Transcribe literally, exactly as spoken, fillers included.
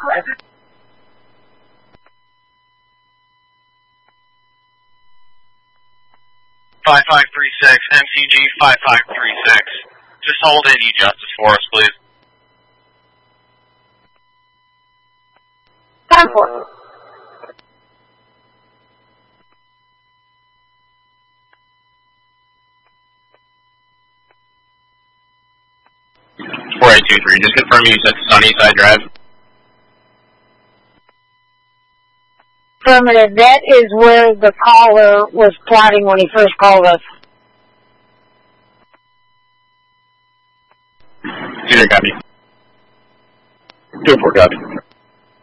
five five three six, M C G five five three six. Just hold any justice for us, please. Time for. four eight two three, just confirm you said Sunnyside Drive. Affirmative. That is where the caller was plotting when he first called us. Either copy. two four copy.